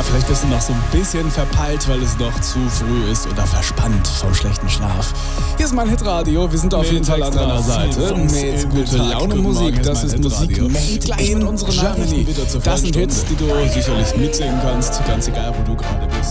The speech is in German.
vielleicht bist du noch so ein bisschen verpeilt, weil es noch zu früh ist oder verspannt vom schlechten Schlaf. Hier ist mein Hitradio, wir sind auf jeden Fall an deiner Seite mit gute Laune Musik. Das ist Musik made in Germany. Das sind Hits, die du sicherlich mitsingen kannst, ganz egal, wo du gerade bist.